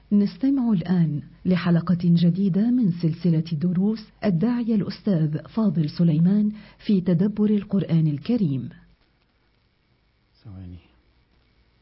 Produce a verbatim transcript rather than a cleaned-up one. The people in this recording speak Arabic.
نستمع الآن لحلقة جديدة من سلسلة دروس الداعية الأستاذ فاضل سليمان في تدبر القرآن الكريم. ثواني.